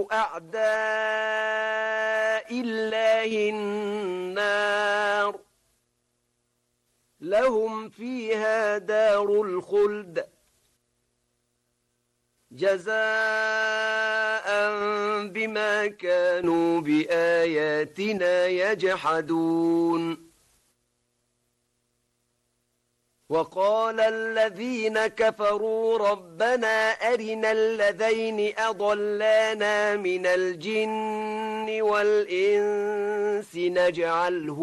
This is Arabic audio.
أعداء الله النار لهم فيها دار الخلد جزاء بما كانوا بآياتنا يجحدون وقال الذين كفروا ربنا أرنا الذين أضلانا من الجن والإنس نجعلهم